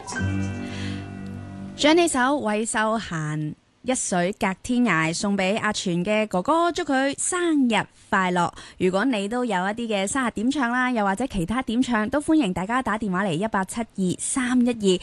將呢首韋秀嫻一水隔天涯送俾阿全嘅哥哥，祝佢生日快樂。如果你都有一啲嘅生日點唱啦，又或者其他點唱，都歡迎大家打電話嚟18723121